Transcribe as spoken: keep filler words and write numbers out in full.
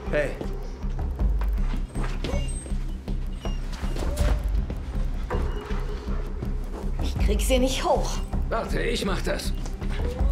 Hey. Ich krieg sie nicht hoch. Warte, ich mach das.